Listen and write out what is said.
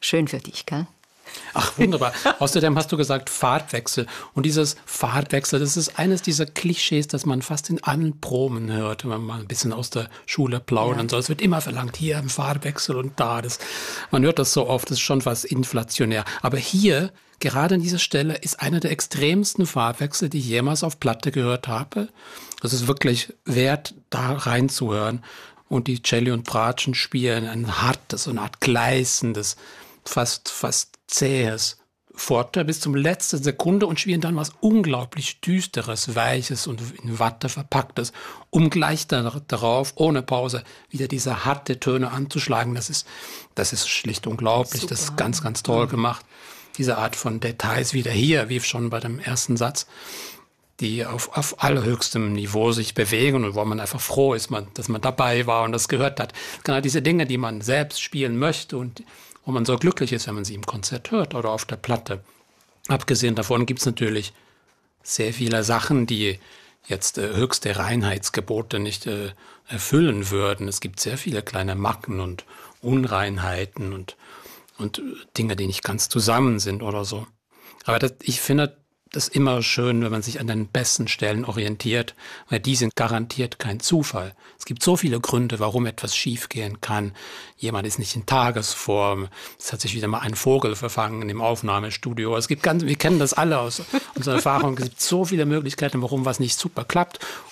Schön für dich, gell? Ach, wunderbar. Außerdem hast du gesagt Fahrtwechsel. Und dieses Fahrtwechsel, das ist eines dieser Klischees, das man fast in allen Proben hört, wenn man mal ein bisschen aus der Schule plaudern soll. Es wird immer verlangt, hier im Fahrtwechsel und da. Man hört das so oft, das ist schon fast inflationär. Aber hier, gerade an dieser Stelle, ist einer der extremsten Fahrtwechsel, die ich jemals auf Platte gehört habe. Das ist wirklich wert, da reinzuhören. Und die Celli und Bratschen spielen ein hartes, so eine Art gleißendes, fast zähes Forte bis zum letzten Sekunde und spielen dann was unglaublich Düsteres, Weiches und in Watte verpacktes, um gleich darauf, ohne Pause, wieder diese harte Töne anzuschlagen. Das ist schlicht unglaublich. Super. Das ist ganz, ganz toll gemacht. Diese Art von Details wieder hier, wie schon bei dem ersten Satz, die auf allerhöchstem Niveau sich bewegen und wo man einfach froh ist, dass man dabei war und das gehört hat. Genau diese Dinge, die man selbst spielen möchte und wo man so glücklich ist, wenn man sie im Konzert hört oder auf der Platte. Abgesehen davon gibt es natürlich sehr viele Sachen, die jetzt höchste Reinheitsgebote nicht erfüllen würden. Es gibt sehr viele kleine Macken und Unreinheiten und Dinge, die nicht ganz zusammen sind oder so. Aber ich finde das immer schön, wenn man sich an den besten Stellen orientiert, weil die sind garantiert kein Zufall. Es gibt so viele Gründe, warum etwas schiefgehen kann. Jemand ist nicht in Tagesform. Es hat sich wieder mal ein Vogel verfangen im Aufnahmestudio. Wir kennen das alle aus unserer Erfahrung. Es gibt so viele Möglichkeiten, warum was nicht super klappt.